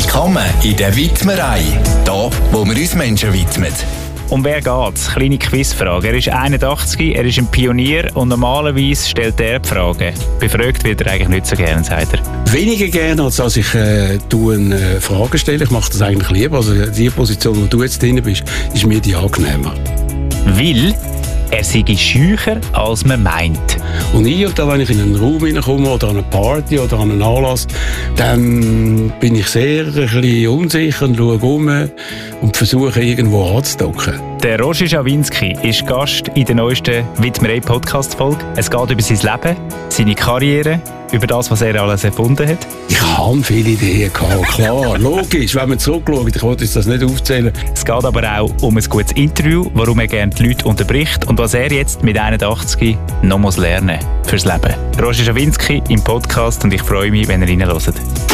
Willkommen in der Widmerei, da wo wir uns Menschen widmen. Um wer geht's? Kleine Quizfrage. Er ist 81, er ist ein Pionier und normalerweise stellt er die Fragen. Befragt wird er eigentlich nicht so gerne, sagt er. Weniger gerne, als dass ich Fragen stelle. Ich mache das eigentlich lieber. Also die Position, wo du jetzt drin bist, ist mir die angenehmer. Weil er sei scheucher, als man meint. Und wenn ich in einen Raum hineinkomme oder an eine Party oder an einen Anlass, dann bin ich sehr ein bisschen unsicher und schaue um und versuche irgendwo anzudocken. Der Roger Schawinski ist Gast in der neuesten Widmerei-Podcast-Folge. Es geht über sein Leben, seine Karriere, über das, was er alles erfunden hat. Ich habe viele Ideen gehabt, klar, logisch, wenn man zurückschaut. Ich wollte das nicht aufzählen. Es geht aber auch um ein gutes Interview, warum er gerne die Leute unterbricht und was er jetzt mit 81 noch lernen muss fürs Leben. Roger Schawinski im Podcast und ich freue mich, wenn ihr reinhört.